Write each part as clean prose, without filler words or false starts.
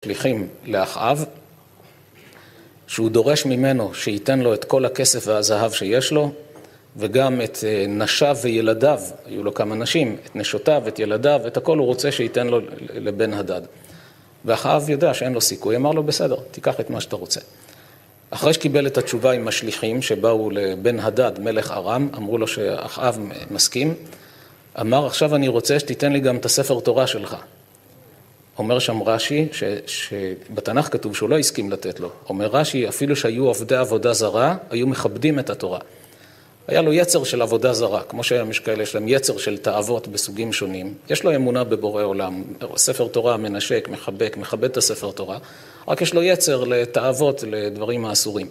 שליחים לאחאב, שהוא דורש ממנו שייתן לו את כל הכסף והזהב שיש לו, וגם את נשיו וילדיו, היו לו כמה נשים, את נשותיו, את ילדיו, את הכל הוא רוצה שייתן לו לבן הדד. ואחאב יודע שאין לו סיכוי, אמר לו בסדר, תיקח את מה שאתה רוצה. אחרי שקיבל את התשובה עם השליחים שבאו לבן הדד, מלך ארם, אמרו לו שאחאב מסכים, אמר עכשיו אני רוצה שתיתן לי גם את הספר תורה שלך. אומר שם רש"י, שבתנ"ך כתוב שהוא לא הסכים לתת לו. אומר רש"י, אפילו שהיו עובדי עבודה זרה, היו מכבדים את התורה. היה לו יצר של עבודה זרה, כמו שהיום יש כאלה, יש להם יצר של תאוות בסוגים שונים. יש לו אמונה בבורא עולם, ספר תורה מנשק, מחבק, מכבד את הספר תורה, רק יש לו יצר לתאוות, לדברים האסורים.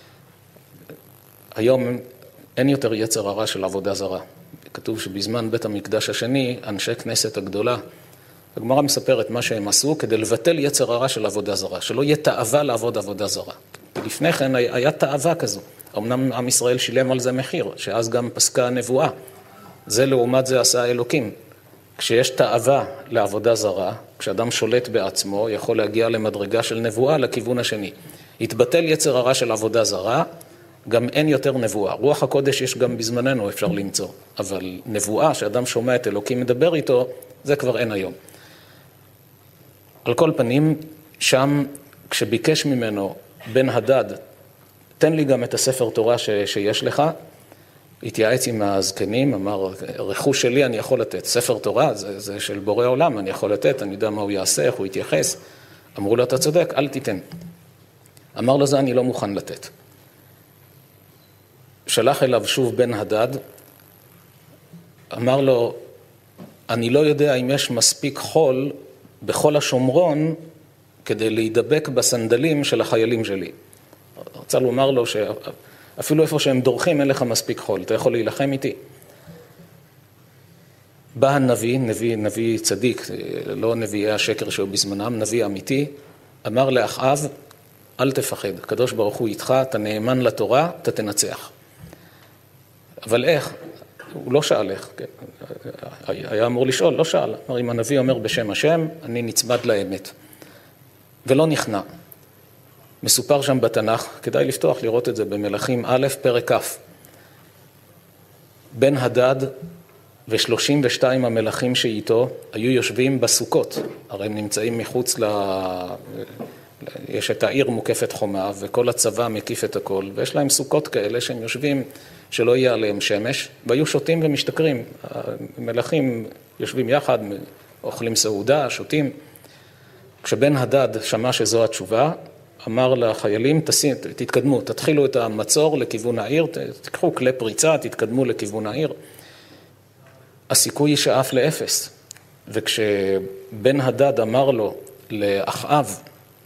היום אין יותר יצר הרע של עבודה זרה. כתוב שבזמן בית המקדש השני, אנשי כנסת הגדולה, הגמרא מספרת מה שהם עשו כדי לבטל יצר הרע של עבודה זרה, שלא יהיה תאווה לעבוד עבודה זרה. לפני כן היה תאווה כזו. אמנם עם ישראל שילם על זה מחיר, שאז גם פסקה הנבואה. זה לעומת זה עשה אלוקים. כשיש תאווה לעבודה זרה, כשאדם שולט בעצמו, יכול להגיע למדרגה של נבואה לכיוון השני. התבטל יצר הרע של עבודה זרה, גם אין יותר נבואה. רוח הקודש יש גם בזמננו, אפשר למצוא. אבל נבואה, שאדם שומע את אלוקים מדבר איתו, זה כבר אין היום. על כל פנים, שם כשביקש ממנו בן הדד, תן לי גם את הספר תורה שיש לך, התייעץ עם הזקנים, אמר, רכוש שלי אני יכול לתת, ספר תורה זה של בורא עולם, אני יכול לתת, אני יודע מה הוא יעשה, איך הוא יתייחס. אמרו לו, אתה צודק, אל תיתן. אמר לו, זה אני לא מוכן לתת. שלח אליו שוב בן הדד, אמר לו, אני לא יודע אם יש מספיק חול בכל השומרון כדי להידבק בסנדלים של החיילים שלי. רצה לומר לו שאפילו איפה שהם דורכים אין לך מספיק חול, אתה יכול להילחם איתי. בא הנביא, נביא צדיק, לא נביאי השקר שהוא בזמנם, נביא אמיתי, אמר לאחאב, אל תפחד, הקדוש ברוך הוא איתך, אתה נאמן לתורה, אתה תנצח. אבל איך? הוא לא שאל איך, היה אמור לשאול, לא שאל. אם הנביא אומר בשם השם, אני נצמד לאמת. ולא נכנע. מסופר שם בתנ"ך, כדאי לפתוח לראות את זה במלכים א' פרק כ'. בן הדד ו32 המלכים שאיתו היו יושבים בסוכות, הרי הם נמצאים מחוץ יש את העיר מוקפת חומה וכל הצבא מקיף את הכל, ויש להם סוכות כאלה שהם יושבים שלא יהיה עליהם שמש, והיו שותים ומשתכרים. המלכים יושבים יחד, אוכלים סעודה, שותים. כשבן הדד שמע שזו התשובה, אמר לחיילים, תתקדמו, תתחילו את המצור לכיוון העיר, תקחו כלי פריצה, תתקדמו לכיוון העיר. הסיכוי שאף לאפס. וכשבן הדד אמר לו לאחאב,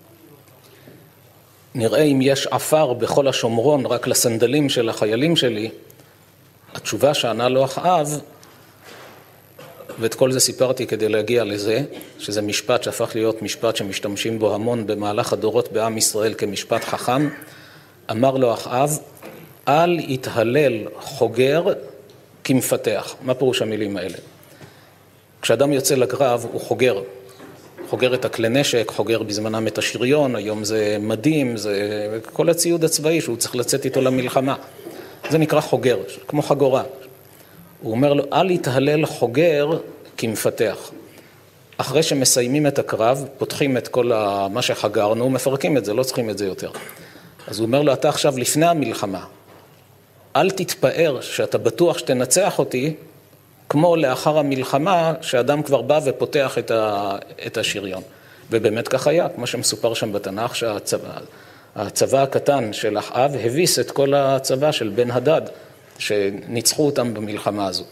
נראה אם יש עפר בכל השומרון רק לסנדלים של החיילים שלי, התשובה שענה לו אחאב, ואת כל זה סיפרתי כדי להגיע לזה, שזה משפט שהפך להיות משפט שמשתמשים בו המון במהלך הדורות בעם ישראל כמשפט חכם, אמר לו אחאב, אל יתהלל חוגר כמפתח. מה פירוש המילים האלה? כשאדם יוצא לקרב הוא חוגר את הכלי נשק, חוגר בזמנם את השריון, היום זה מדים, זה כל הציוד הצבאי שהוא צריך לצאת איתו למלחמה. זה נקרא חוגר, כמו חגורה. הוא אומר לו, אל יתהלל חוגר כמפתח. אחרי שמסיימים את הקרב, פותחים את כל מה שחגרנו, מפרקים את זה, לא צריכים את זה יותר. אז הוא אומר לו, אתה עכשיו לפני המלחמה, אל תתפאר שאתה בטוח שתנצח אותי, כמו לאחר המלחמה, שאדם כבר בא ופותח את השריון. ובאמת כך היה, כמו שמסופר שם בתנ"ך, שהצבא הקטן של אחאב הביס את כל הצבא של בן הדד, שניצחו אותם במלחמה הזו.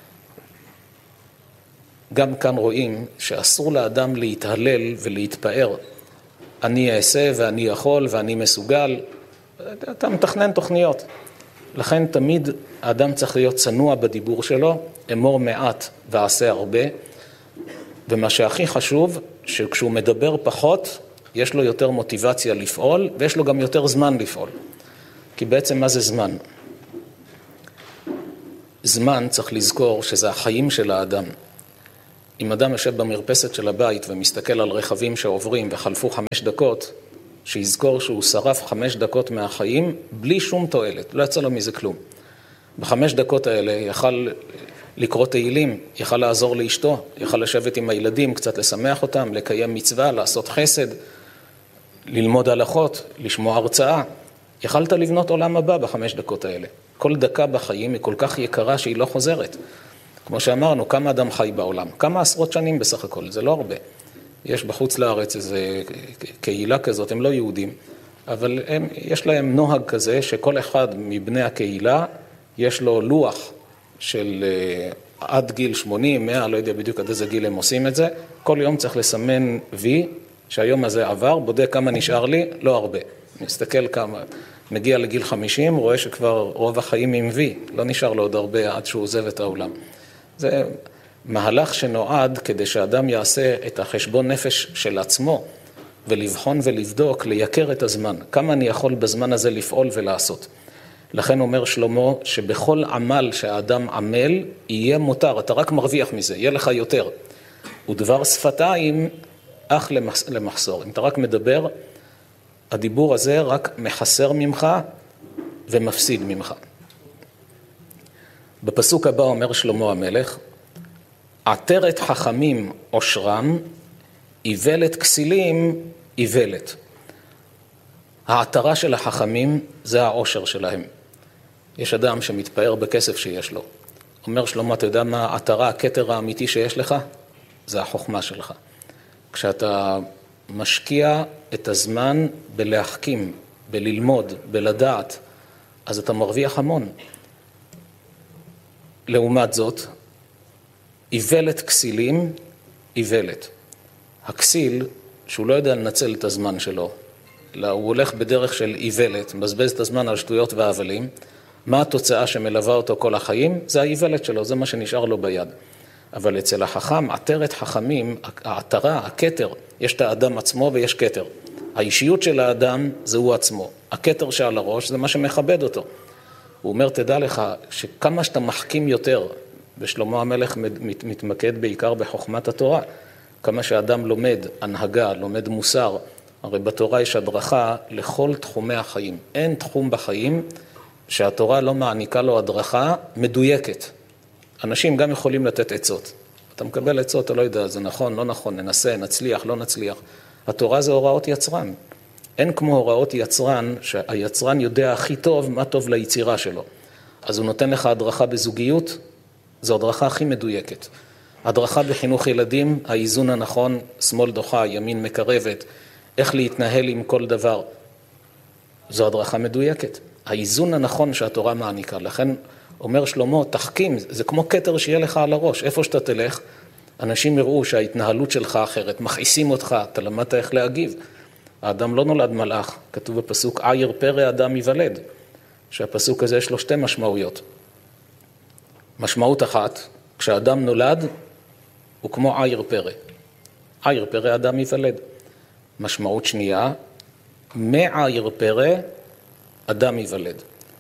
גם כאן רואים שאסור לאדם להתהלל ולהתפאר. אני אעשה ואני יכול ואני מסוגל. אתה מתכנן תוכניות. לכן תמיד האדם צריך להיות צנוע בדיבור שלו, אמור מעט ועשה הרבה. ומה שהכי חשוב, שכשהוא מדבר פחות, יש לו יותר מוטיבציה לפעול, ויש לו גם יותר זמן לפעול. כי בעצם מה זה זמן? זמן צריך לזכור שזה החיים של האדם. אם אדם יושב במרפסת של הבית ומסתכל על רכבים שעוברים וחלפו 5 דקות, שיזכור שהוא שרף 5 דקות מהחיים בלי שום תועלת, לא יצא לו מזה כלום. ב5 דקות האלה יכל לקרוא תהילים, יכל לעזור לאשתו, יכל לשבת עם הילדים, קצת לשמח אותם, לקיים מצווה, לעשות חסד, ללמוד הלכות, לשמוע הרצאה. יכלת לבנות עולם הבא ב5 דקות האלה. כל דקה בחיים היא כל כך יקרה שהיא לא חוזרת. כמו שאמרנו, כמה אדם חי בעולם? כמה עשרות שנים בסך הכל, זה לא הרבה. יש בחוץ לארץ איזו קהילה כזאת, הם לא יהודים, אבל יש להם נוהג כזה שכל אחד מבני הקהילה יש לו לוח של עד גיל 80, 100, לא יודע בדיוק עד איזה גיל הם עושים את זה. כל יום צריך לסמן וי, שהיום הזה עבר, בודק כמה נשאר לי, לא הרבה. מסתכל כמה, מגיע לגיל 50, רואה שכבר רוב החיים עם וי, לא נשאר לו עוד הרבה עד שהוא עוזב את העולם. זה מהלך שנועד כדי שאדם יעשה את החשבון נפש של עצמו, ולבחון ולבדוק, לייקר את הזמן. כמה אני יכול בזמן הזה לפעול ולעשות. לכן אומר שלמה שבכל עמל שהאדם עמל יהיה מותר, אתה רק מרוויח מזה, יהיה לך יותר. ודבר שפתיים אך למחסור. אם אתה רק מדבר, הדיבור הזה רק מחסר ממך ומפסיד ממך. בפסוק הבא אומר שלמה המלך, עטרת חכמים עושרם, איוולת כסילים איוולת. העטרה של החכמים זה העושר שלהם. יש אדם שמתפאר בכסף שיש לו. אומר שלמה, אתה יודע מה העטרה, הכתר האמיתי שיש לך? זה החוכמה שלך. כשאתה משקיע את הזמן בלהחכים, בללמוד, בלדעת, אז אתה מרוויח המון. לעומת זאת, איוולת כסילים, איוולת. הכסיל, שהוא לא יודע לנצל את הזמן שלו, אלא הוא הולך בדרך של איוולת, מבזבז את הזמן על שטויות והבלים, מה התוצאה שמלווה אותו כל החיים? זה האיוולת שלו, זה מה שנשאר לו ביד. אבל אצל החכם, עטרת חכמים, העטרה, הכתר, יש את האדם עצמו ויש כתר. האישיות של האדם זה הוא עצמו. הכתר שעל הראש זה מה שמכבד אותו. הוא אומר, תדע לך, שכמה שאתה מחכים יותר, ושלמה המלך מתמקד בעיקר בחוכמת התורה, כמה שאדם לומד הנהגה, לומד מוסר, הרי בתורה יש הדרכה לכל תחומי החיים. אין תחום בחיים שהתורה לא מעניקה לו הדרכה מדויקת. אנשים גם יכולים לתת עצות. אתה מקבל עצות, אתה לא יודע, זה נכון, לא נכון, ננסה, נצליח, לא נצליח. התורה זה הוראות יצרן. אין כמו הוראות יצרן, שהיצרן יודע הכי טוב מה טוב ליצירה שלו. אז הוא נותן לך הדרכה בזוגיות, זו הדרכה הכי מדויקת. הדרכה בחינוך ילדים, האיזון הנכון, שמאל דוחה, ימין מקרבת, איך להתנהל עם כל דבר. זו הדרכה מדויקת. האיזון הנכון שהתורה מעניקה. לכן אומר שלמה, תחכים, זה כמו כתר שיהיה לך על הראש. איפה שאתה תלך, אנשים יראו שההתנהלות שלך אחרת, מכעיסים אותך, אתה למדת איך להגיב. האדם לא נולד מלאך, כתוב בפסוק, עיר פרא אדם ייוולד, שהפסוק הזה יש לו 2 משמעויות. משמעות אחת, כשאדם נולד, הוא כמו עיר פרא. עיר פרא אדם ייוולד. משמעות שנייה, מעיר פרא אדם ייוולד.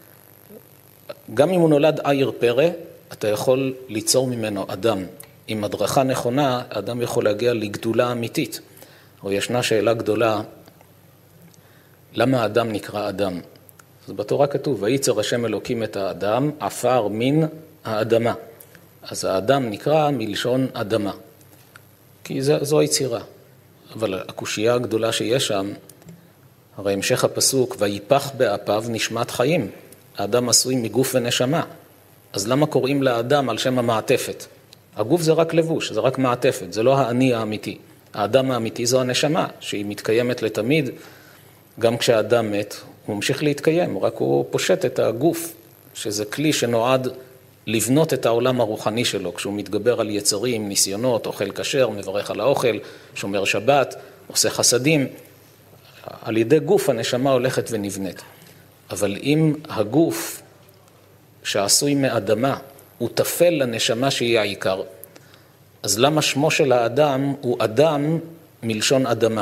גם אם הוא נולד עיר פרא, אתה יכול ליצור ממנו אדם. עם הדרכה נכונה, האדם יכול להגיע לגדולה אמיתית. או ישנה שאלה גדולה, למה האדם נקרא אדם? אז בתורה כתוב, וייצר השם אלוקים את האדם, עפר מן האדמה. אז האדם נקרא מלשון אדמה. כי זו היצירה. אבל הקושייה הגדולה שיש שם, הרי המשך הפסוק, ויפח באפיו נשמת חיים. האדם עשוי מגוף ונשמה. אז למה קוראים לאדם על שם המעטפת? הגוף זה רק לבוש, זה רק מעטפת, זה לא האני האמיתי. האדם האמיתי זו הנשמה, שהיא מתקיימת לתמיד. גם כשהאדם מת, הוא ממשיך להתקיים, רק הוא פושט את הגוף, שזה כלי שנועד לבנות את העולם הרוחני שלו, כשהוא מתגבר על יצרים, ניסיונות, אוכל כשר, מברך על האוכל, שומר שבת, עושה חסדים. על ידי גוף הנשמה הולכת ונבנית. אבל אם הגוף שעשוי מאדמה הוא תפל לנשמה שהיא העיקר, אז למה שמו של האדם הוא אדם מלשון אדמה?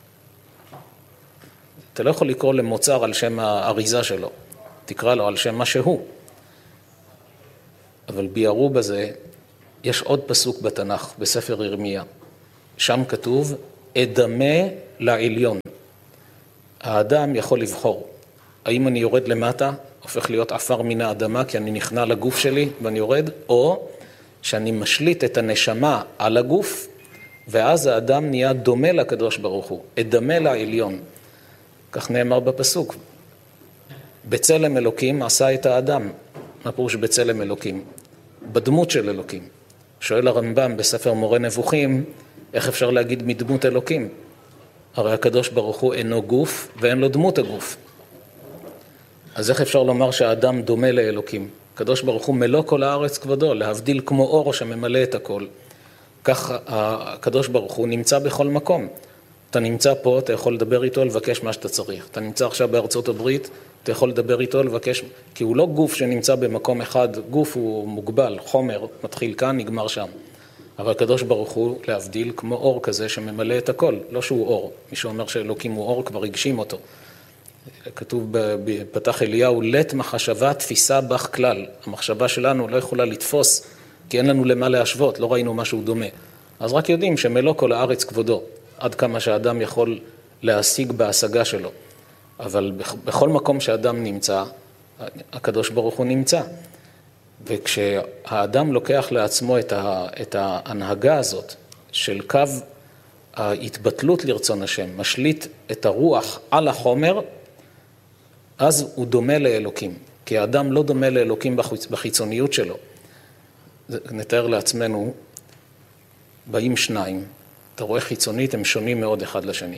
אתה לא יכול לקרוא למוצר על שם האריזה שלו, תקרא לו על שם מה שהוא. אבל ביארו בזה יש עוד פסוק בתנ"ך, בספר ירמיה. שם כתוב, אדמה לעליון. האדם יכול לבחור. האם אני יורד למטה, הופך להיות עפר מן האדמה, כי אני נכנע לגוף שלי ואני יורד, או שאני משליט את הנשמה על הגוף, ואז האדם נהיה דומה לקדוש ברוך הוא. אדמה לעליון. כך נאמר בפסוק. בצלם אלוקים עשה את האדם. מה פירוש בצלם אלוקים? בדמות של אלוקים. שואל הרמב"ם בספר מורה נבוכים, איך אפשר להגיד מדמות אלוקים? הרי הקדוש ברוך הוא אינו גוף ואין לו דמות הגוף. אז איך אפשר לומר שהאדם דומה לאלוקים? הקדוש ברוך הוא מלוא כל הארץ כבודו, להבדיל כמו אור שממלא את הכל. כך הקדוש ברוך הוא נמצא בכל מקום. אתה נמצא פה, אתה יכול לדבר איתו, לבקש מה שאתה צריך. אתה נמצא עכשיו בארצות הברית, אתה יכול לדבר איתו, לבקש, כי הוא לא גוף שנמצא במקום אחד, גוף הוא מוגבל, חומר, מתחיל כאן, נגמר שם. אבל הקדוש ברוך הוא להבדיל כמו אור כזה שממלא את הכל, לא שהוא אור. מי שאומר שאלוקים הוא אור כבר הגשים אותו. כתוב בפתח אליהו, לית מחשבה תפיסה בך כלל. המחשבה שלנו לא יכולה לתפוס, כי אין לנו למה להשוות, לא ראינו משהו דומה. אז רק יודעים שמלוא כל הארץ כבודו, עד כמה שהאדם יכול להשיג בהשגה שלו. אבל בכל מקום שהאדם נמצא, הקדוש ברוך הוא נמצא. וכשהאדם לוקח לעצמו את ההנהגה הזאת של קו ההתבטלות לרצון השם, משליט את הרוח על החומר, אז הוא דומה לאלוקים. כי האדם לא דומה לאלוקים בחיצוניות שלו. נתאר לעצמנו, באים שניים, אתה רואה חיצונית, הם שונים מאוד אחד לשני.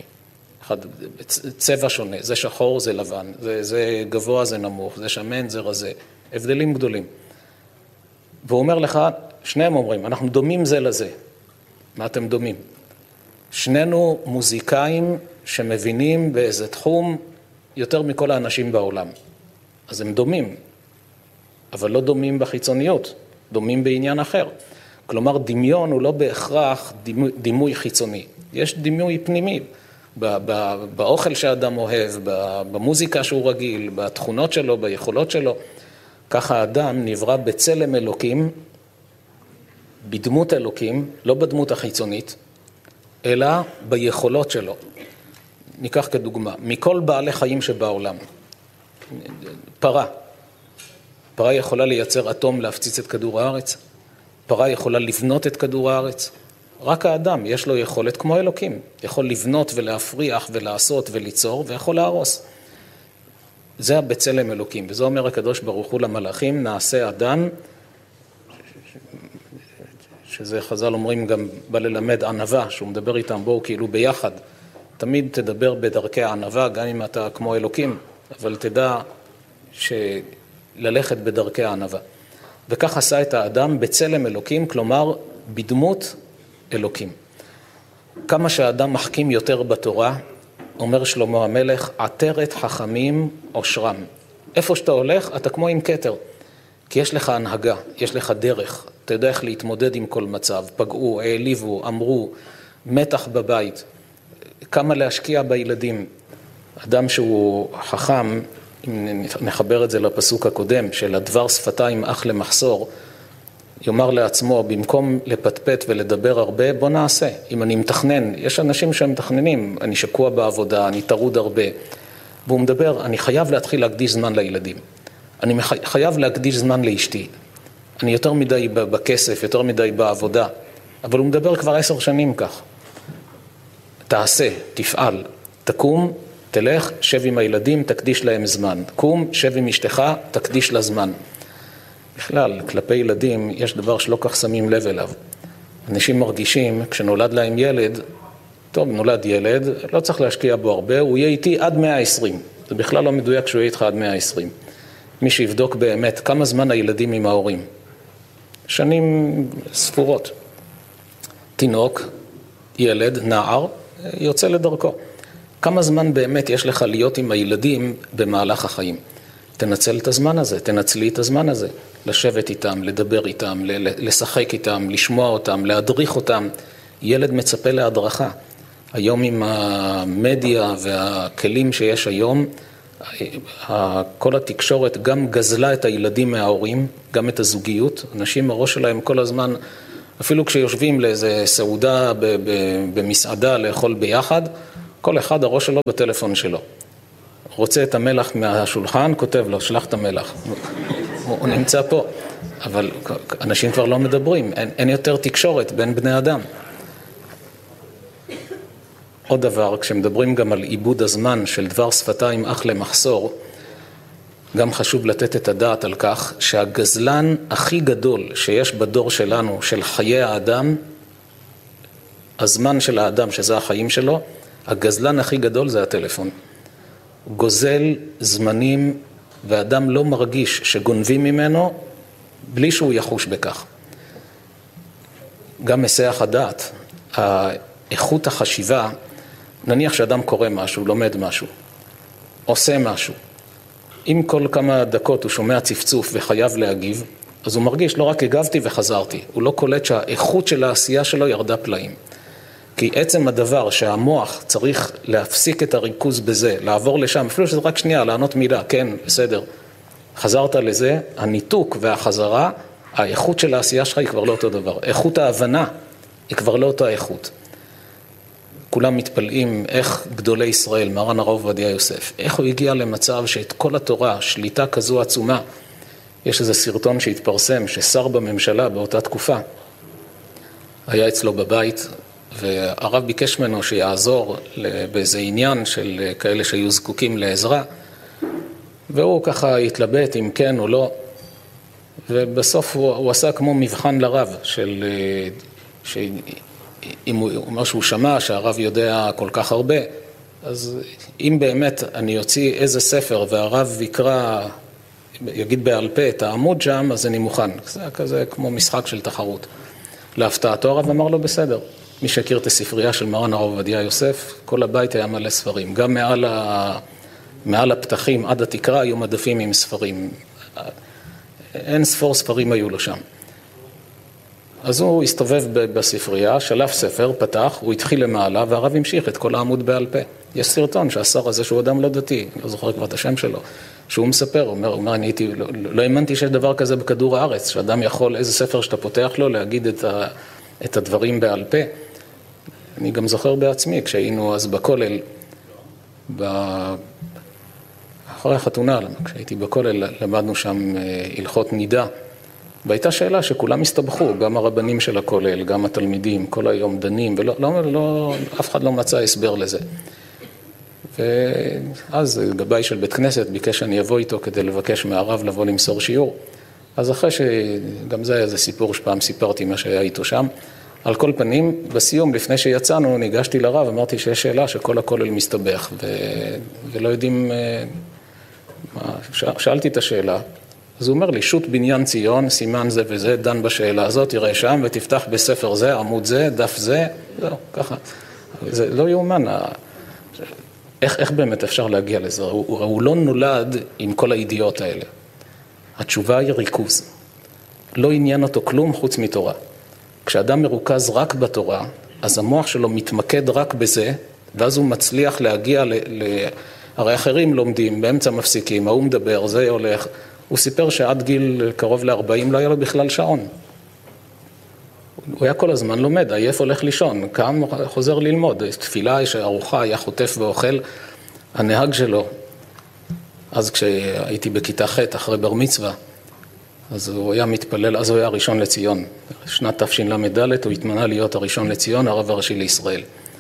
צבע שונה, זה שחור, זה לבן, זה גבוה, זה נמוך, זה שמן, זה רזה. הבדלים גדולים. והוא אומר לך, שניהם אומרים, אנחנו דומים זה לזה. מה אתם דומים? שנינו מוזיקאים שמבינים באיזה תחום יותר מכל האנשים בעולם. אז הם דומים, אבל לא דומים בחיצוניות, דומים בעניין אחר. כלומר, דמיון הוא לא בהכרח דימוי חיצוני. יש דימוי פנימי, באוכל שאדם אוהב, במוזיקה שהוא רגיל, בתכונות שלו, ביכולות שלו. ככה האדם נברא בצלם אלוקים, בדמות אלוקים, לא בדמות החיצונית, אלא ביכולות שלו. ניקח כדוגמה, מכל בעלי חיים שבעולם, פרה. פרה יכולה לייצר אטום להפציץ את כדור הארץ, פרה יכולה לבנות את כדור הארץ. רק האדם יש לו יכולת כמו אלוקים, יכול לבנות ולהפריח ולעשות וליצור ויכול להרוס. זה בצלם אלוקים, וזה אומר הקדוש ברוך הוא למלאכים, נעשה אדם, שזה חז"ל אומרים גם בא ללמד ענווה, שהוא מדבר איתם בואו כאילו ביחד. תמיד תדבר בדרכי הענווה, גם אם אתה כמו אלוקים, אבל תדע ללכת בדרכי הענווה. וכך עשה את האדם בצלם אלוקים, כלומר בדמות אלוקים. כמה שהאדם מחכים יותר בתורה, אומר שלמה המלך, עטרת חכמים עושרם. איפה שאתה הולך, אתה כמו עם כתר. כי יש לך הנהגה, יש לך דרך. אתה יודע איך להתמודד עם כל מצב. פגעו, העליבו, אמרו, מתח בבית. כמה להשקיע בילדים. אדם שהוא חכם, אם נחבר את זה לפסוק הקודם, של הדבר שפתיים אך למחסור, יאמר לעצמו, במקום לפטפט ולדבר הרבה, בוא נעשה. אם אני מתכנן, יש אנשים שהם מתכננים, אני שקוע בעבודה, אני טרוד הרבה. והוא מדבר, אני חייב להתחיל להקדיש זמן לילדים. אני חייב להקדיש זמן לאשתי. אני יותר מדי בכסף, יותר מדי בעבודה. אבל הוא מדבר כבר 10 שנים כך. תעשה, תפעל, תקום, תלך, שב עם הילדים, תקדיש להם זמן. קום, שב עם אשתך, תקדיש לה זמן. בכלל, כלפי ילדים יש דבר שלא כך שמים לב אליו. אנשים מרגישים, כשנולד להם ילד, טוב, נולד ילד, לא צריך להשקיע בו הרבה, הוא יהיה איתי עד 120. זה בכלל לא מדויק שהוא יהיה איתך עד 120. מי שיבדוק באמת כמה זמן הילדים עם ההורים. שנים ספורות. תינוק, ילד, נער, יוצא לדרכו. כמה זמן באמת יש לך להיות עם הילדים במהלך החיים? תנצל את הזמן הזה, תנצלי את הזמן הזה. לשבת איתם, לדבר איתם, לשחק איתם, לשמוע אותם, להדריך אותם. ילד מצפה להדרכה. היום עם המדיה והכלים שיש היום, כל התקשורת גם גזלה את הילדים מההורים, גם את הזוגיות. אנשים הראש שלהם כל הזמן, אפילו כשיושבים לאיזה סעודה במסעדה לאכול ביחד, כל אחד הראש שלו בטלפון שלו. רוצה את המלח מהשולחן, כותב לו, שלח את המלח. הוא נמצא פה. אבל אנשים כבר לא מדברים, אין יותר תקשורת בין בני אדם. עוד דבר, כשמדברים גם על עיבוד הזמן של דבר שפתיים אך למחסור, גם חשוב לתת את הדעת על כך שהגזלן הכי גדול שיש בדור שלנו, של חיי האדם, הזמן של האדם, שזה החיים שלו, הגזלן הכי גדול זה הטלפון. הוא גוזל זמנים, ואדם לא מרגיש שגונבים ממנו, בלי שהוא יחוש בכך. גם מסייח הדעת, איכות החשיבה, נניח שאדם קורא משהו, לומד משהו, עושה משהו. אם כל כמה דקות הוא שומע צפצוף וחייב להגיב, אז הוא מרגיש, לא רק הגבתי וחזרתי, הוא לא קולט שהאיכות של העשייה שלו ירדה פלאים. כי עצם הדבר שהמוח צריך להפסיק את הריכוז בזה, לעבור לשם, אפילו שזה רק שנייה, לענות מילה, כן, בסדר. חזרת לזה, הניתוק והחזרה, האיכות של העשייה שלך היא כבר לא אותו דבר. איכות ההבנה היא כבר לא אותה איכות. כולם מתפלאים איך גדולי ישראל, מרן הרב עובדיה יוסף, איך הוא הגיע למצב שאת כל התורה, שליטה כזו עצומה, יש איזה סרטון שהתפרסם, ששר בממשלה באותה תקופה, היה אצלו בבית, והרב ביקש ממנו שיעזור באיזה עניין של כאלה שהיו זקוקים לעזרה, והוא ככה התלבט אם כן או לא, ובסוף הוא עשה כמו מבחן לרב, אם הוא אומר שהוא שמע שהרב יודע כל כך הרבה, אז אם באמת אני אוציא איזה ספר והרב יקרא, יגיד בעל פה את העמוד שם, אז אני מוכן. זה כזה כמו משחק של תחרות. להפתעתו הרב אמר לו בסדר. מי שהכיר את הספרייה של מרן הרב עובדיה יוסף, כל הבית היה מלא ספרים. גם מעל הפתחים עד התקרה היו מדפים עם ספרים. אין ספור ספרים היו לו שם. אז הוא הסתובב בספרייה, שלף ספר, פתח, הוא התחיל למעלה, והרב המשיך את כל העמוד בעל פה. יש סרטון שהשר הזה שהוא אדם לא דתי, לא זוכר כבר את השם שלו, שהוא מספר, הוא אומר, אני לא האמנתי שיש דבר כזה בכדור הארץ, שאדם יכול, איזה ספר שאתה פותח לו, להגיד את הדברים בעל פה. אני גם זוכר בעצמי, כשהיינו אז בכולל, אחרי החתונה, כשהייתי בכולל, למדנו שם הלכות נידה, והייתה שאלה שכולם הסתבכו, גם הרבנים של הכולל, גם התלמידים, כל היום דנים, אף אחד לא מצא הסבר לזה. ואז גבאי של בית כנסת ביקש שאני אבוא איתו כדי לבקש מהרב לבוא למסור שיעור. אז אחרי שגם זה היה איזה סיפור שפעם סיפרתי מה שהיה איתו שם, על כל פנים, בסיום, לפני שיצאנו, ניגשתי לרב, אמרתי שיש שאלה שכל הכולל מסתבך, ולא יודעים, שאלתי את השאלה, אז הוא אומר לי, שו"ת בניין ציון, סימן זה וזה, דן בשאלה הזאת, תראה שם ותפתח בספר זה, עמוד זה, דף זה, זהו, ככה. זה לא יאומן, איך באמת אפשר להגיע לזה? הוא לא נולד עם כל הידיעות האלה. התשובה היא ריכוז. לא עניין אותו כלום חוץ מתורה. כשאדם מרוכז רק בתורה, אז המוח שלו מתמקד רק בזה, ואז הוא מצליח להגיע הרי אחרים לומדים, באמצע מפסיקים, ההוא מדבר, זה הולך. הוא סיפר שעד גיל קרוב ל-40 לא היה לו בכלל שעון. הוא היה כל הזמן לומד, עייף הולך לישון, קם חוזר ללמוד. תפילה, יש ארוחה, היה חוטף ואוכל. הנהג שלו, אז כשהייתי בכיתה ח' אחרי בר מצווה, אז הוא היה מתפלל, אז הוא היה הראשון לציון. שנת תשל"ד הוא התמנה להיות הראשון לציון, הרב הראשי לישראל.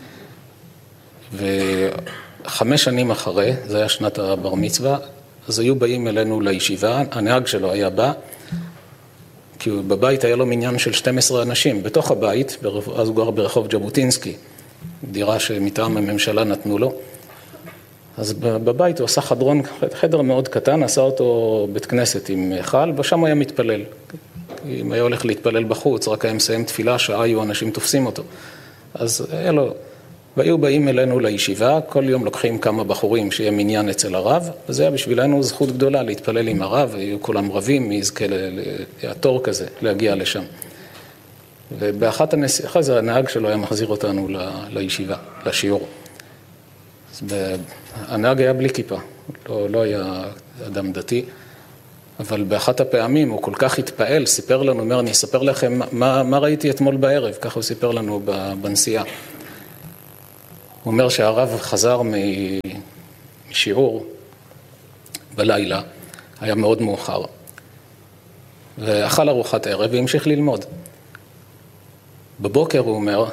5 שנים אחרי, זה היה שנת הבר מצווה, אז היו באים אלינו לישיבה, הנהג שלו היה בא, כי בבית היה לו מניין של 12 אנשים, בתוך הבית, אז הוא גר ברחוב ג'בוטינסקי, דירה שמטעם הממשלה נתנו לו, אז בבית הוא עשה חדר מאוד קטן, עשה אותו בית כנסת עם חל, ושם הוא היה מתפלל. אם היה הולך להתפלל בחוץ, רק היה מסיים תפילה, שעה היו אנשים תופסים אותו. אז היה לו, והיו באים אלינו לישיבה, כל יום לוקחים כמה בחורים שיהיה מניין אצל הרב, וזה היה בשבילנו זכות גדולה להתפלל עם הרב, היו כולם רבים, מי יזכה לתור כזה, להגיע לשם. ובאחת אחרי זה הנהג שלו היה מחזיר אותנו לישיבה, לשיעור. הנהג היה בלי כיפה, לא היה אדם דתי, אבל באחת הפעמים הוא כל כך התפעל, סיפר לנו, אומר, אני אספר לכם מה ראיתי אתמול בערב, ככה הוא סיפר לנו בנסיעה. הוא אומר שהרב חזר משיעור בלילה, היה מאוד מאוחר, ואכל ארוחת ערב והמשיך ללמוד. בבוקר הוא אומר,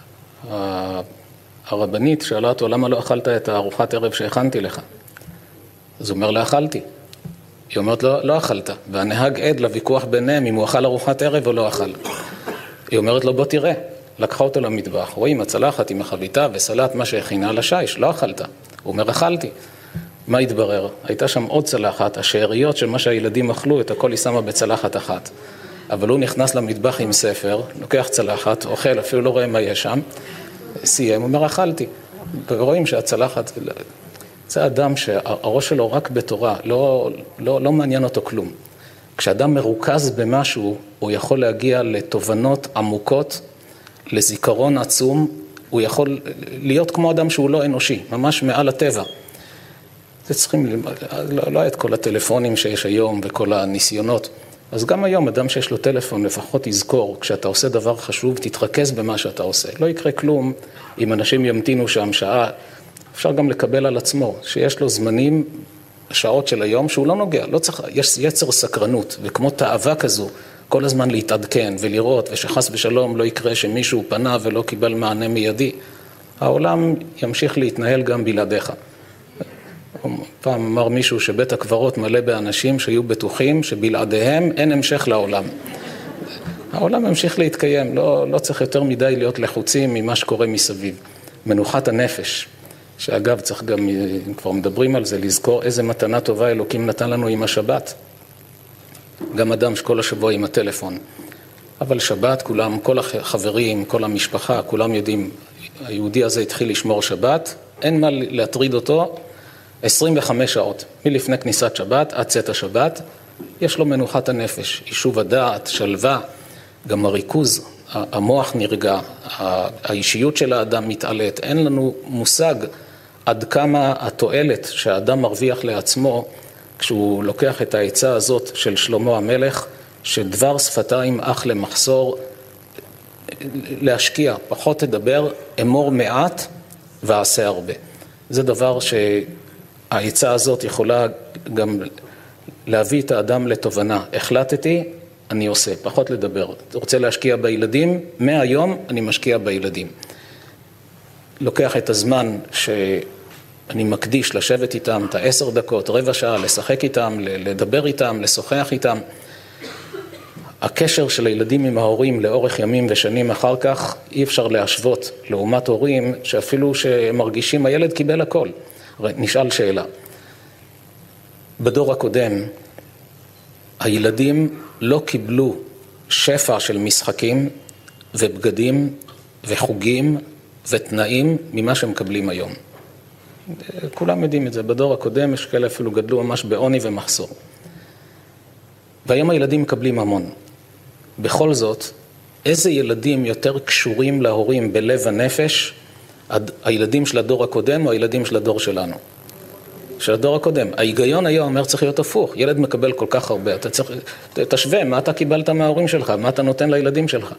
הרבנית שאלה אותו, למה לא אכלת את הארוחת ערב שהכנתי לך? אז הוא אומר לה, אכלתי. היא אומרת לו, לא אכלת. והנהג עד לוויכוח ביניהם אם הוא אכל ארוחת ערב או לא אכל. היא אומרת לו, בוא תראה. לקחה אותו למטבח, רואים הצלחת עם החביתה וסלט מה שהכינה לשיש, לא אכלת. הוא אומר, אכלתי. מה התברר? הייתה שם עוד צלחת, השאריות של מה שהילדים אכלו, את הכל היא שמה בצלחת אחת. אבל הוא נכנס למטבח עם ספר, לוקח צלחת, אוכל, אפילו לא רואה מה יש שם, סיים, הוא אומר, אכלתי. ורואים שהצלחת, זה אדם שהראש שלו רק בתורה, לא מעניין אותו כלום. כשאדם מרוכז במשהו, הוא יכול להגיע לתובנות עמוקות, לזיכרון עצום, הוא יכול להיות כמו אדם שהוא לא אנושי, ממש מעל הטבע. זה צריכים, לא את כל הטלפונים שיש היום וכל הניסיונות. אז גם היום אדם שיש לו טלפון לפחות יזכור, כשאתה עושה דבר חשוב, תתרכז במה שאתה עושה. לא יקרה כלום אם אנשים ימתינו שם שעה. אפשר גם לקבל על עצמו, שיש לו זמנים, שעות של היום, שהוא לא נוגע. לא צריך, יש יצר סקרנות, וכמו תאווה כזו, כל הזמן להתעדכן ולראות, ושחס ושלום לא יקרה שמישהו פנה ולא קיבל מענה מיידי. העולם ימשיך להתנהל גם בלעדיך. פעם אמר מישהו שבית הקברות מלא באנשים שיהיו בטוחים שבלעדיהם אין המשך לעולם. העולם ימשיך להתקיים, לא צריך יותר מדי להיות לחוצים ממה שקורה מסביב. מנוחת הנפש, שאגב צריך גם, אם כבר מדברים על זה, לזכור איזה מתנה טובה אלוקים נתן לנו עם השבת. גם אדם שכל השבוע עם הטלפון. אבל שבת, כולם, כל החברים, כל המשפחה, כולם יודעים, היהודי הזה התחיל לשמור שבת, אין מה להטריד אותו, 25 שעות, מלפני כניסת שבת עד צאת השבת, יש לו מנוחת הנפש, יישוב הדעת, שלווה, גם הריכוז, המוח נרגע, האישיות של האדם מתעלת, אין לנו מושג עד כמה התועלת שהאדם מרוויח לעצמו, כשהוא לוקח את העצה הזאת של שלמה המלך, שדבר שפתיים אך למחסור, להשקיע, פחות תדבר, אמור מעט ועשה הרבה. זה דבר שהעצה הזאת יכולה גם להביא את האדם לתובנה. החלטתי, אני עושה, פחות לדבר. רוצה להשקיע בילדים, מהיום אני משקיע בילדים. לוקח את הזמן שאני מקדיש לשבת איתם, את 10 דקות, רבע שעה, לשחק איתם, לדבר איתם, לשוחח איתם. הקשר של הילדים עם ההורים לאורך ימים ושנים אחר כך אי אפשר להשוות לעומת הורים שאפילו שמרגישים הילד קיבל הכל. נשאל שאלה. בדור הקודם הילדים לא קיבלו שפע של משחקים ובגדים וחוגים ותנאים ממה שהם מקבלים היום. כולם יודעים את זה. בדור הקודם יש כאלה אפילו גדלו ממש בעוני ומחסור. והיום הילדים מקבלים המון. בכל זאת, איזה ילדים יותר קשורים להורים בלב הנפש, הילדים של הדור הקודם או הילדים של הדור שלנו? של הדור הקודם. ההיגיון היום אומר צריך להיות הפוך. ילד מקבל כל כך הרבה. אתה צריך, תשווה מה אתה קיבלת מההורים שלך, מה אתה נותן לילדים שלך.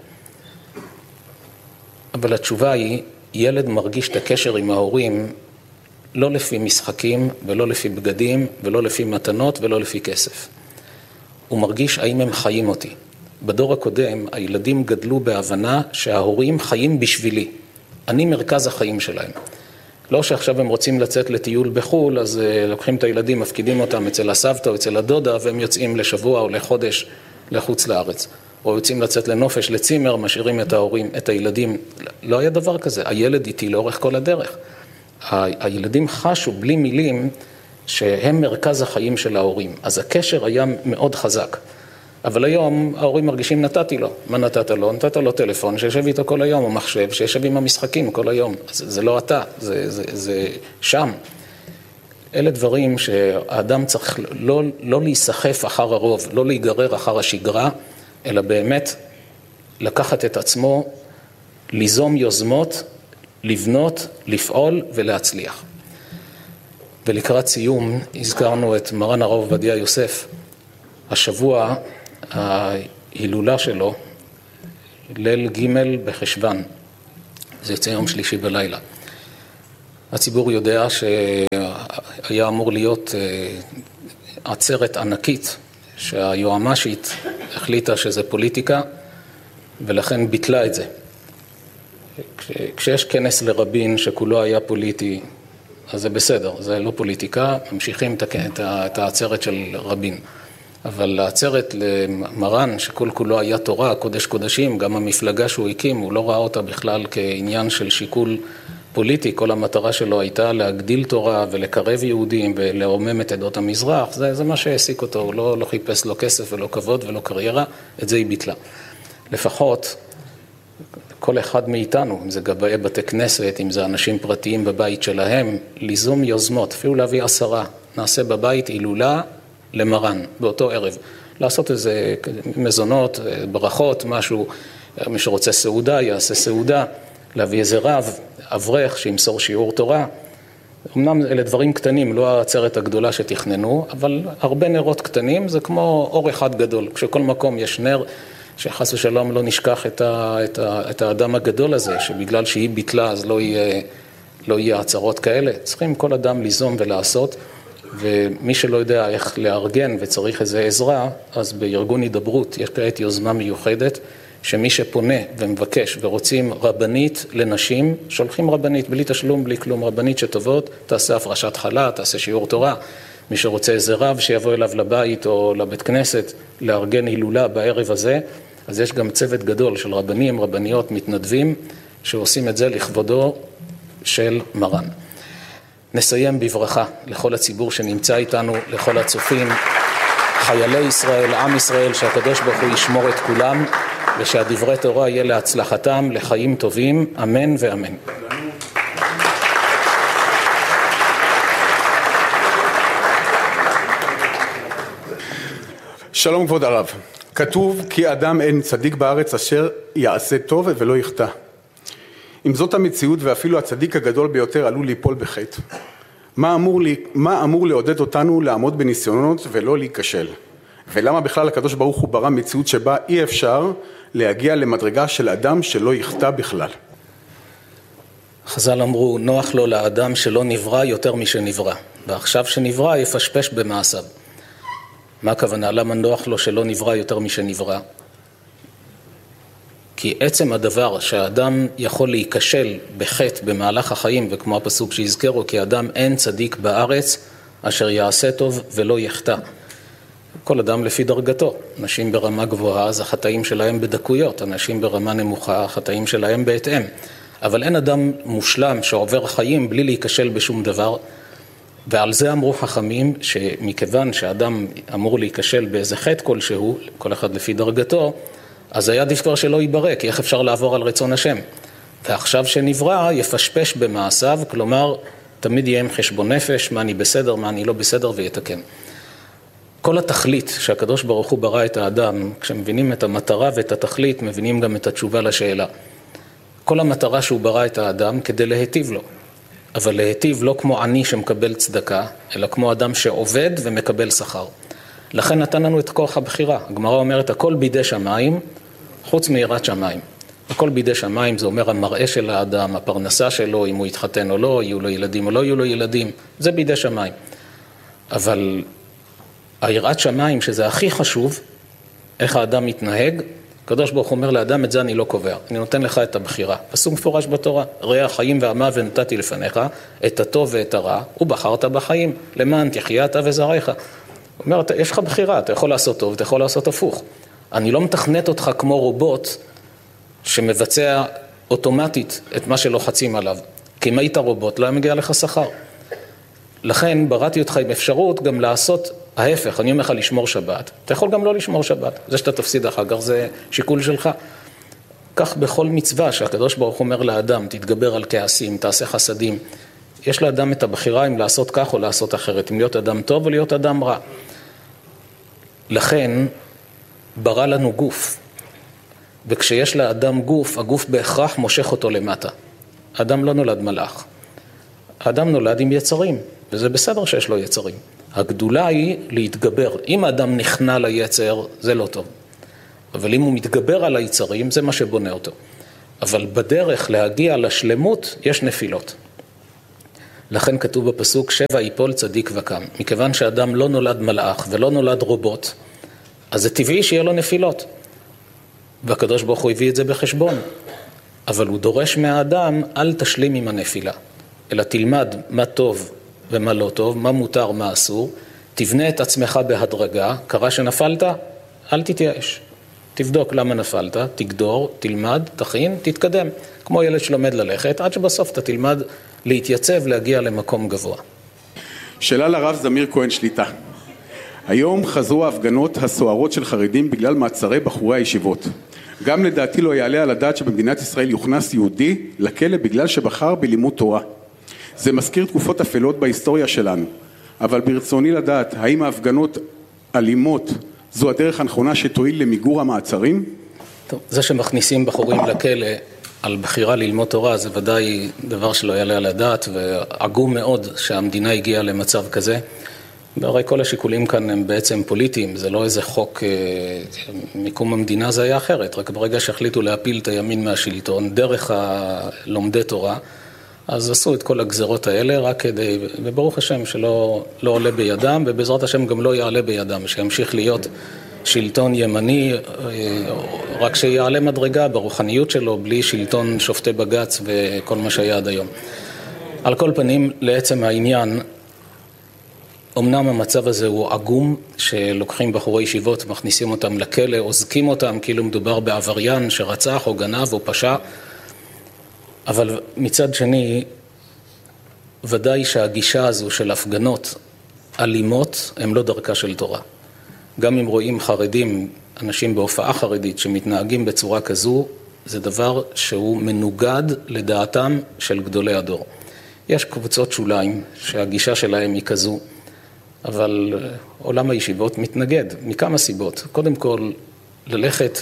אבל התשובה היא, ילד מרגיש את הקשר עם ההורים לא לפי משחקים ולא לפי בגדים ולא לפי מתנות ולא לפי כסף. הוא מרגיש האם הם חיים אותי. בדור הקודם הילדים גדלו בהבנה שההורים חיים בשבילי. אני מרכז החיים שלהם. לא שעכשיו הם רוצים לצאת לטיול בחול, אז לוקחים את הילדים, מפקידים אותם אצל הסבתא או אצל הדודה, והם יוצאים לשבוע או לחודש לחוץ לארץ. או יוצאים לצאת לנופש, לצימר, משאירים את ההורים, את הילדים. לא היה דבר כזה. הילד איתי לאורך כל הדרך. הילדים חשו בלי מילים שהם מרכז החיים של ההורים. אז הקשר היה מאוד חזק. אבל היום ההורים מרגישים נתתי לו. מה נתת לו? נתת לו טלפון שישב איתו כל היום, או מחשב שישב עם המשחקים כל היום. זה לא אתה, זה שם. אלה דברים שהאדם צריך לא להיסחף אחר הרוב, לא להיגרר אחר השגרה, אלא באמת לקחת את עצמו, ליזום יוזמות, לבנות, לפעול ולהצליח. ולקראת סיום הזכרנו את מרן הרב עובדיה יוסף. השבוע ההילולה שלו, ליל ג' בחשוון, זה יוצא יום שלישי בלילה. הציבור יודע שהיה אמור להיות עצרת ענקית, שהיועמ"שית החליטה שזה פוליטיקה, ולכן ביטלה את זה. כשיש כנס לרבין שכולו היה פוליטי, אז זה בסדר, זה לא פוליטיקה, ממשיכים את העצרת של רבין. אבל העצרת למרן, שכל כולו היה תורה, קודש קודשים, גם המפלגה שהוא הקים, הוא לא ראה אותה בכלל כעניין של שיקול פוליטי, כל המטרה שלו הייתה להגדיל תורה ולקרב יהודים ולרומם את עדות המזרח, זה מה שהעסיק אותו, הוא לא חיפש לו כסף ולא כבוד ולא קריירה, את זה היא ביטלה. לפחות כל אחד מאיתנו, אם זה גבאי בתי כנסת, אם זה אנשים פרטיים בבית שלהם, ליזום יוזמות, אפילו להביא 10, נעשה בבית הילולה למרן, באותו ערב. לעשות איזה מזונות, ברכות, משהו, מי שרוצה סעודה, יעשה סעודה, להביא איזה רב, אברך, שימסור שיעור תורה. אמנם אלה דברים קטנים, לא העצרת הגדולה שתכננו, אבל הרבה נרות קטנים, זה כמו אור אחד גדול. כשכל מקום יש נר, שחס ושלום לא נשכח את האדם הגדול הזה, שבגלל שהיא ביטלה אז לא יהיה עצרות כאלה. צריכים כל אדם ליזום ולעשות, ומי שלא יודע איך לארגן וצריך איזה עזרה, אז בארגון הידברות יש כעת יוזמה מיוחדת, שמי שפונה ומבקש ורוצים רבנית לנשים, שולחים רבנית בלי תשלום, בלי כלום, רבנית שטובות, תעשה הפרשת חלה, תעשה שיעור תורה. מי שרוצה איזה רב שיבוא אליו לבית או לבית כנסת לארגן הילולה בערב הזה, אז יש גם צוות גדול של רבנים, רבניות, מתנדבים, שעושים את זה לכבודו של מרן. נסיים בברכה לכל הציבור שנמצא איתנו, לכל הצופים, חיילי ישראל, עם ישראל, שהקדוש ברוך הוא ישמור את כולם, ושהדברי תורה יהיה להצלחתם, לחיים טובים, אמן ואמן. שלום כבוד הרב, כתוב כי אדם אין צדיק בארץ אשר יעשה טוב ולא יחטא. אם זאת המציאות ואפילו הצדיק הגדול ביותר עלול ליפול בחטא, מה אמור לעודד אותנו לעמוד בניסיונות ולא להיכשל? ולמה בכלל הקדוש ברוך הוא ברא מציאות שבה אי אפשר להגיע למדרגה של אדם שלא יחטא בכלל? חז"ל אמרו, נוח לו לאדם שלא נברא יותר משנברא, ועכשיו שנברא יפשפש במעשיו. מה הכוונה? למה נוח לו שלא נברא יותר משנברא? כי עצם הדבר שהאדם יכול להיכשל בחטא במהלך החיים, וכמו הפסוק שהזכרו, כי אדם אין צדיק בארץ אשר יעשה טוב ולא יחטא. כל אדם לפי דרגתו. אנשים ברמה גבוהה, אז החטאים שלהם בדקויות, אנשים ברמה נמוכה, החטאים שלהם בהתאם. אבל אין אדם מושלם שעובר חיים בלי להיכשל בשום דבר, ועל זה אמרו חכמים שמכיוון שאדם אמור להיכשל באיזה חטא כלשהו, כל אחד לפי דרגתו, אז היה דווקא שלא ייברא, כי איך אפשר לעבור על רצון השם? ועכשיו שנברא יפשפש במעשיו, כלומר תמיד יהיה עם חשבון נפש, מה אני בסדר, מה אני לא בסדר, ויתקן. כל התכלית שהקדוש ברוך הוא ברא את האדם, כשמבינים את המטרה ואת התכלית, מבינים גם את התשובה לשאלה. כל המטרה שהוא ברא את האדם כדי להיטיב לו. אבל להיטיב לא כמו עני שמקבל צדקה, אלא כמו אדם שעובד ומקבל שכר. לכן נתן לנו את כוח הבחירה. הגמרא אומרת, הכל בידי שמיים, חוץ מיראת שמיים. הכל בידי שמיים, זה אומר המראה של האדם, הפרנסה שלו, אם הוא יתחתן או לא, יהיו לו ילדים או לא יהיו לו ילדים, זה בידי שמיים. אבל היראת שמיים, שזה הכי חשוב, איך האדם מתנהג, הקדוש ברוך הוא אומר לאדם, את זה אני לא קובע, אני נותן לך את הבחירה. פסוק מפורש בתורה, ראה החיים והמוות נתתי לפניך, את הטוב ואת הרע, ובחרת בחיים, למען תחיה אתה וזרעך. הוא אומר, יש לך בחירה, אתה יכול לעשות טוב, אתה יכול לעשות הפוך. אני לא מתכנת אותך כמו רובוט שמבצע אוטומטית את מה שלוחצים עליו. כי אם היית רובוט, לא היה מגיע לך שכר. לכן בראתי אותך עם אפשרות גם לעשות ההפך, אני אומר לך לשמור שבת. אתה יכול גם לא לשמור שבת. זה שאתה תפסיד אחר כך, זה שיקול שלך. כך בכל מצווה שהקדוש ברוך אומר לאדם, תתגבר על כעסים, תעשה חסדים. יש לאדם את הבחירה אם לעשות כך או לעשות אחרת, אם להיות אדם טוב או להיות אדם רע. לכן ברא לנו גוף. וכשיש לאדם גוף, הגוף בהכרח מושך אותו למטה. האדם לא נולד מלאך. האדם נולד עם יצרים, וזה בסדר שיש לו יצרים. הגדולה היא להתגבר. אם האדם נכנע ליצר, זה לא טוב. אבל אם הוא מתגבר על היצרים, זה מה שבונה אותו. אבל בדרך להגיע לשלמות, יש נפילות. לכן כתוב בפסוק, 7 ייפול צדיק וקם. מכיוון שאדם לא נולד מלאך ולא נולד רובוט, אז זה טבעי שיהיה לו נפילות. והקדוש ברוך הוא הביא את זה בחשבון. אבל הוא דורש מהאדם, אל תשלים עם הנפילה. אלא תלמד מה טוב ומה לא טוב, מה מותר, מה אסור. תבנה את עצמך בהדרגה, קרה שנפלת, אל תתייאש. תבדוק למה נפלת, תגדור, תלמד, תכין, תתקדם. כמו ילד שלומד ללכת, עד שבסוף אתה תלמד להתייצב, להגיע למקום גבוה. שאלה לרב זמיר כהן שליטה. היום חזרו ההפגנות הסוערות של חרדים בגלל מעצרי בחורי הישיבות. גם לדעתי לא יעלה על הדעת שבמדינת ישראל יוכנס יהודי לכלא בגלל שבחר בלימוד תורה. זה מזכיר תקופות אפלות בהיסטוריה שלנו. אבל ברצוני לדעת, האם ההפגנות אלימות זו הדרך הנכונה שתועיל למיגור המעצרים? טוב, זה שמכניסים בחורים לכלא על בחירה ללמוד תורה זה ודאי דבר שלא יעלה על הדעת, ועגום מאוד שהמדינה הגיעה למצב כזה. והרי כל השיקולים כאן הם בעצם פוליטיים, זה לא איזה חוק, מקום המדינה זה היה אחרת, רק ברגע שהחליטו להפיל את הימין מהשלטון דרך הלומדי תורה, אז עשו את כל הגזרות האלה רק כדי, וברוך השם שלא עולה בידם, ובעזרת השם גם לא יעלה בידם, שימשיך להיות שלטון ימני, רק שיעלה מדרגה ברוחניות שלו, בלי שלטון שופטי בגץ וכל מה שהיה עד היום. על כל פנים, לעצם העניין, אמנם המצב הזה הוא עגום, שלוקחים בחורי ישיבות, מכניסים אותם לכלא, עוזקים אותם, כאילו מדובר בעבריין שרצח או גנב או פשע, אבל מצד שני, ודאי שהגישה הזו של הפגנות אלימות, הם לא דרכה של תורה. גם אם רואים חרדים, אנשים בהופעה חרדית שמתנהגים בצורה כזו, זה דבר שהוא מנוגד לדעתם של גדולי הדור. יש קבוצות שוליים שהגישה שלהם היא כזו, אבל עולם הישיבות מתנגד מכמה סיבות. קודם כל, ללכת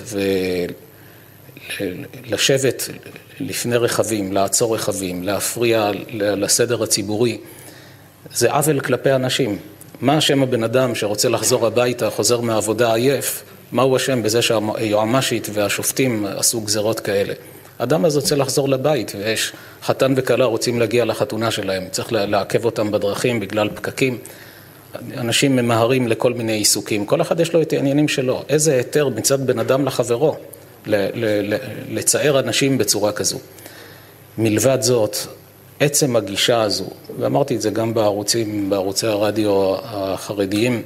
ולשבת לפני רכבים, לעצור רכבים, להפריע לסדר הציבורי, זה עוול כלפי אנשים. מה השם הבן אדם שרוצה לחזור הביתה, חוזר מהעבודה עייף, מה הוא השם בזה שהיועמ"שית והשופטים עשו גזרות כאלה? האדם הזה רוצה לחזור לבית, ויש חתן וכלה רוצים להגיע לחתונה שלהם, צריך לעכב אותם בדרכים בגלל פקקים. אנשים ממהרים לכל מיני עיסוקים, כל אחד יש לו את העניינים שלו. איזה היתר מצד בן אדם לחברו לצייר אנשים בצורה כזו. מלבד זאת, עצם הגישה הזו, ואמרתי את זה גם בערוצי הרדיו החרדיים,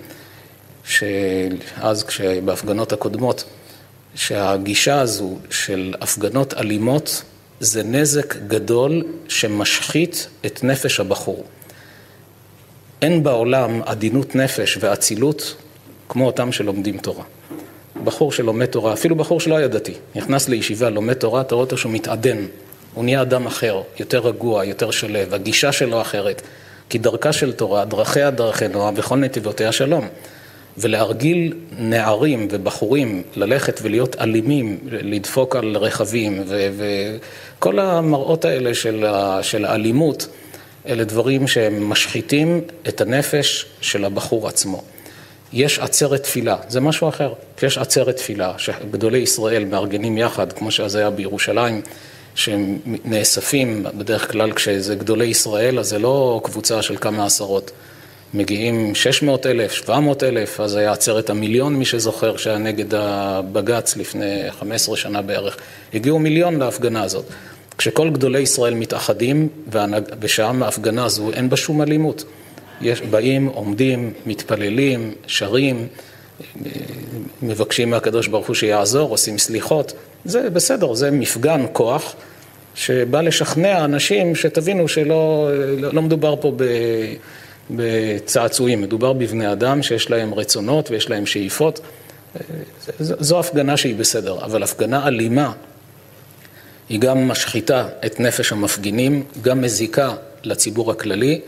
שאז בהפגנות הקודמות, שהגישה הזו של הפגנות אלימות, זה נזק גדול שמשחית את נפש הבחור. אין בעולם עדינות נפש ואצילות כמו אותם שלומדים תורה. בחור שלומד תורה, אפילו בחור שלא היה דתי, נכנס לישיבה, לומד תורה, תראה אותו שהוא מתעדן. הוא נהיה אדם אחר, יותר רגוע, יותר שלב, הגישה שלו אחרת. כי דרכה של תורה, דרכיה דרכי נועה, וכל נתיבותיה שלום. ולהרגיל נערים ובחורים ללכת ולהיות אלימים, לדפוק על רכבים, וכל המראות האלה של האלימות, אלה דברים שהם משחיתים את הנפש של הבחור עצמו. יש עצרת תפילה, זה משהו אחר. יש עצרת תפילה, שגדולי ישראל מארגנים יחד, כמו שזה היה בירושלים, שהם נאספים בדרך כלל כשזה גדולי ישראל, אז זה לא קבוצה של כמה עשרות. מגיעים 600,000, 700,000, אז היה עצרת המיליון, מי שזוכר שהיה נגד הבגץ לפני 15 שנה בערך. הגיעו מיליון להפגנה הזאת. כשכל גדולי ישראל מתאחדים, ושם ההפגנה הזו אין בה שום אלימות. באים, עומדים, מתפללים, שרים, מבקשים מהקדוש ברוך הוא שיעזור, עושים סליחות. זה בסדר, זה מפגן כוח שבא לשכנע אנשים שתבינו שלא מדובר פה בצעצועים, מדובר בבני אדם שיש להם רצונות ויש להם שאיפות. זו הפגנה שהיא בסדר, אבל הפגנה אלימה היא גם משחיתה את נפש המפגינים, גם מזיקה לציבור הכללי,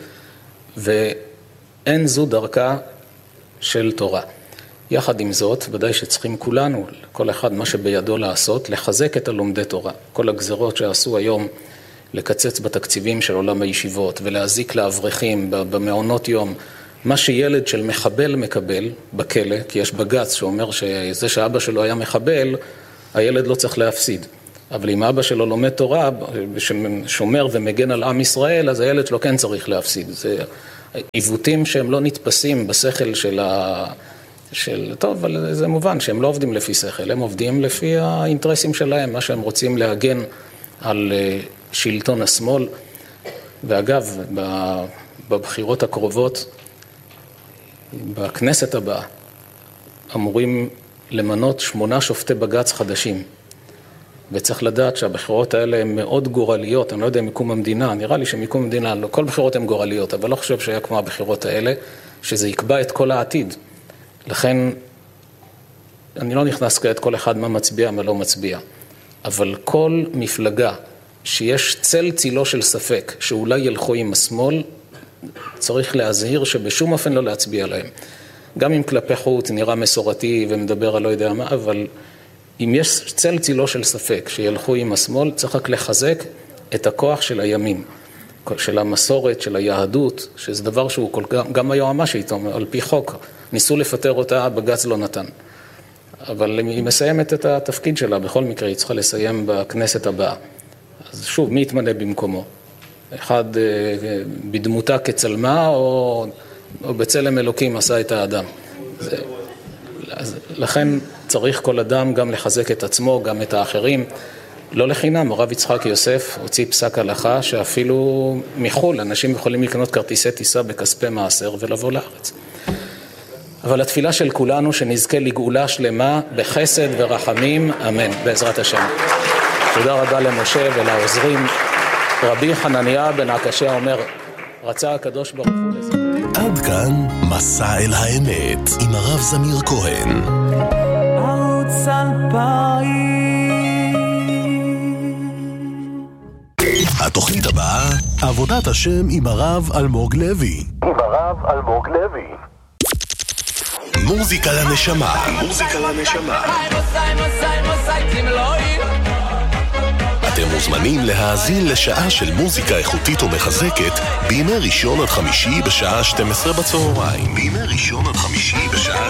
ואין זו דרכה של תורה. יחד עם זאת, ודאי שצריכים כולנו, כל אחד מה שבידו לעשות, לחזק את הלומדי תורה. כל הגזרות שעשו היום לקצץ בתקציבים של עולם הישיבות ולהזיק לאברכים במעונות יום, מה שילד של מחבל מקבל בכלא, כי יש בג"ץ שאומר שזה שאבא שלו היה מחבל, הילד לא צריך להפסיד. אבל אם אבא שלו לומד תורה, שומר ומגן על עם ישראל, אז הילד שלו כן צריך להפסיד. זה עיוותים שהם לא נתפסים בשכל טוב, אבל זה מובן שהם לא עובדים לפי שכל, הם עובדים לפי האינטרסים שלהם, מה שהם רוצים להגן על שלטון השמאל. ואגב, בבחירות הקרובות, בכנסת הבאה, אמורים למנות 8 שופטי בג"ץ חדשים. וצריך לדעת שהבחירות האלה הן מאוד גורליות, אני לא יודע אם מיקום המדינה, נראה לי שמיקום המדינה, לא, כל בחירות הן גורליות, אבל לא חושב שהיה כמו הבחירות האלה, שזה יקבע את כל העתיד. לכן, אני לא נכנס כעת כל אחד מה מצביע, מה לא מצביע. אבל כל מפלגה שיש צילו של ספק, שאולי ילכו עם השמאל, צריך להזהיר שבשום אופן לא להצביע להם. גם אם כלפי חוץ נראה מסורתי ומדבר על לא יודע מה, אבל אם יש צילו של ספק שילכו עם השמאל, צריך רק לחזק את הכוח של הימין, של המסורת, של היהדות, שזה דבר שהוא גם היועמ"שית, על פי חוק, ניסו לפטר אותה, בג"ץ לא נתן. אבל היא מסיימת את התפקיד שלה, בכל מקרה היא צריכה לסיים בכנסת הבאה. אז שוב, מי יתמנה במקומו? אחד בדמותה כצלמה, או בצלם אלוקים עשה את האדם. לכן צריך כל אדם גם לחזק את עצמו, גם את האחרים. לא לחינם, הרב יצחק יוסף הוציא פסק הלכה שאפילו מחול, אנשים יכולים לקנות כרטיסי טיסה בכספי מעשר ולבוא לארץ. אבל התפילה של כולנו שנזכה לגאולה שלמה בחסד ורחמים, אמן, בעזרת השם. תודה רבה למשה ולעוזרים. רבי חנניה בן עקשיא אומר, רצה הקדוש ברוך הוא לזה. עד כאן מסע אל האמת עם הרב זמיר כהן. ערוץ 2000. התוכנית הבאה, עבודת השם עם הרב אלמוג לוי. מוזיקה לנשמה. אתם מוזמנים להאזין לשעה של מוזיקה איכותית ומחזקת בימי ראשון עד חמישי בשעה 12 בצהריים.